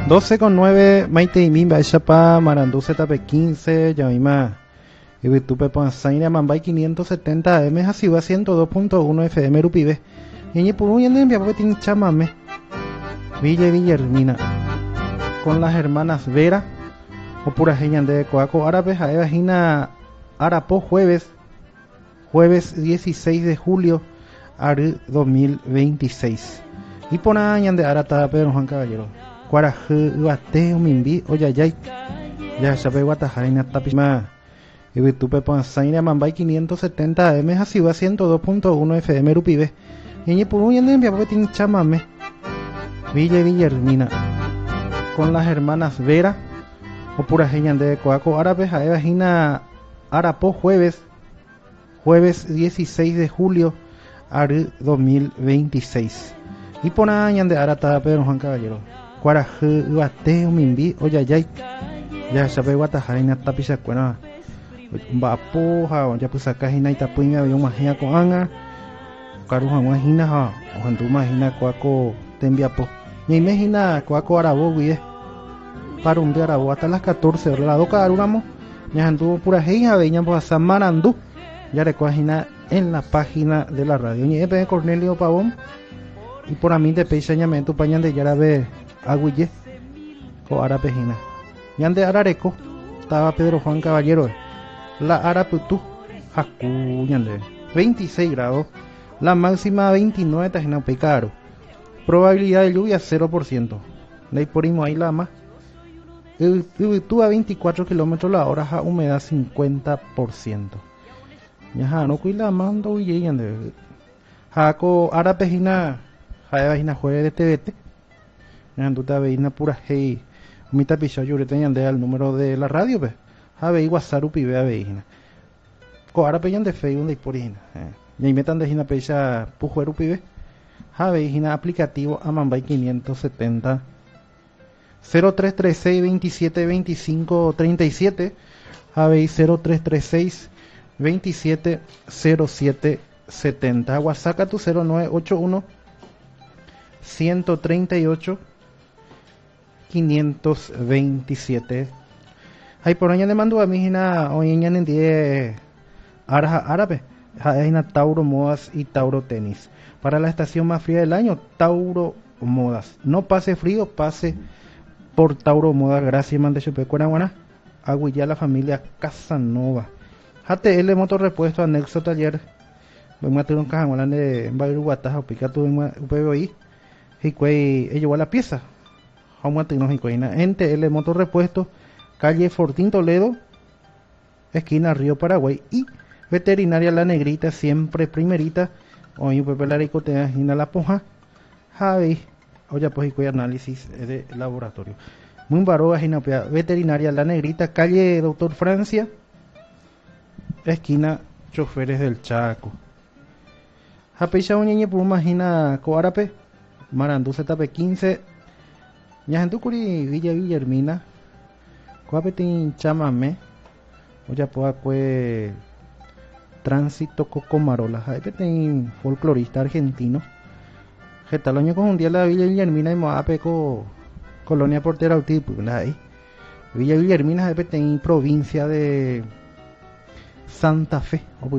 12,9 Maite y Mimba Chapa Marandú ZP15 Yamima y Vitupe Panzaina Mambay 570 AM Asiva 102.1 FM Rupibe y Puru y en Viapotín Chamame Villa Villermina con las hermanas Vera o pura genial de Coaco Árabe Jaevagina Arapo jueves 16 de julio Ari 2026 y por año de Arata Pedro Juan Caballero Cuaraje Uate Mimbi Oyayay ya sabe Guatajarina Tapima y Vitupe Panzaina Mambay 570 AM Asiva 102.1 FM Rupibe y Puru y en Viapotín Chamame Villa Villermina con las hermanas Vera o pura genial de Coaco Árabe Jaevagina Arapo jueves 16 de julio Ari 2026 y por año de Arata Pedro Juan Caballero Cuaraje Uate Mimbi Oyayay ya sabe Guatajarina Tapichacuena Bapoja ya pues acá Jina Itapuña había una genia con Anga Caruja Guajina o Jandu Majina Coaco Tembiapo y imagina Coaco Arabo Guide para un día Arabo hasta las 14 horas la doca Aruramo ya anduvo pura genia veña pues a San Marandú ya recoagina en la página de la radio y de Cornelio Pavón y por a mí de peisañamiento pañan de Yarabe Aguille co Arapejina y ande Arareco estaba Pedro Juan Caballero la Araputú Jacuñande 26 grados la máxima 29 tajina Pecaro probabilidad de lluvia 0% ley por ahí la más tú a 24 kilómetros la hora ja humedad 50% ya no cuida mando y ande jaco Arapejina jaevagina juegue de TVT ya tú te veina pura hey mita picha yo te ande al número de la radio pues jabe WhatsApp pibe a veina co Arapejina de Facebook de por hina y metan de hina pecha pujuero pibe jabe hina aplicativo a Mambay 570 0336 27 25 37 jabe 0336 27 07 70 WhatsApp a tu 0981 138 527 hay por año le mando a mi hina hoy en 10 árabe hay Tauro Modas y Tauro Tenis para la estación más fría del año Tauro Modas no pase frío pase por Tauro Modas gracias mande chupe Cuaraguana Aguilla la familia Casanova HTL Motor Repuesto anexo taller vamos a tener un cajón de Bayruguatas o Picato UPBI y que ello a la pieza vamos a tener NTL Motor Repuesto calle Fortín Toledo esquina Río Paraguay y Veterinaria La Negrita siempre primerita hoy Pepe Larico te imagina la poja Javi oye pues y análisis de laboratorio muy baroga Veterinaria La Negrita calle Doctor Francia esquina Choferes del Chaco Japeixa uñeñe por imagina Coarape Marandú ZP15 Ñajantucuri Villa Villermina Coapetín Chamame oye pues Tránsito Cocomarola Japetín folclorista argentino Getaloño con un día la Villa Villermina y Moapeco Colonia Portera Utipo Villa Villermina Japetín provincia de Santa Fe